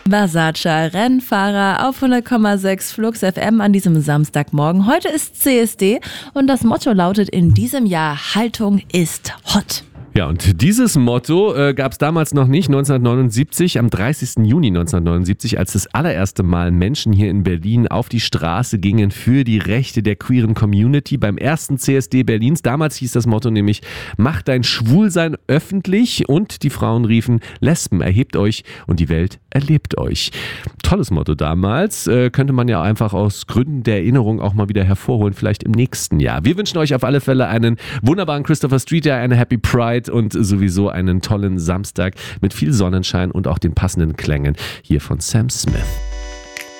Versace, Rennfahrer auf 100,6 Flux FM an diesem Samstagmorgen. Heute ist CSD und das Motto lautet in diesem Jahr: Haltung ist hot. Ja, und dieses Motto gab es damals noch nicht, 1979, am 30. Juni 1979, als das allererste Mal Menschen hier in Berlin auf die Straße gingen für die Rechte der queeren Community beim ersten CSD Berlins. Damals hieß das Motto nämlich: Mach dein Schwulsein öffentlich, und die Frauen riefen: Lesben, erhebt euch und die Welt erlebt euch. Tolles Motto damals, könnte man ja einfach aus Gründen der Erinnerung auch mal wieder hervorholen, vielleicht im nächsten Jahr. Wir wünschen euch auf alle Fälle einen wunderbaren Christopher Street Day, eine Happy Pride und sowieso einen tollen Samstag mit viel Sonnenschein und auch den passenden Klängen hier von Sam Smith.